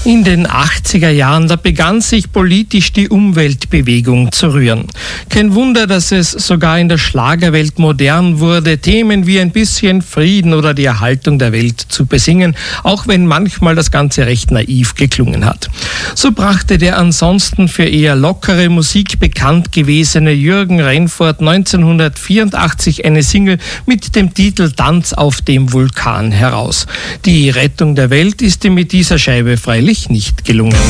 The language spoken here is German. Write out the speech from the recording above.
In den 80er Jahren, da begann sich politisch die Umweltbewegung zu rühren. Kein Wunder, dass es sogar in der Schlagerwelt modern wurde, Themen wie ein bisschen Frieden oder die Erhaltung der Welt zu besingen, auch wenn manchmal das Ganze recht naiv geklungen hat. So brachte der ansonsten für eher lockere Musik bekannt gewesene Jürgen Rennfort 1984 eine Single mit dem Titel Tanz auf dem Vulkan heraus. Die Rettung der Welt ist ihm mit dieser Scheibe freilich nicht gelungen.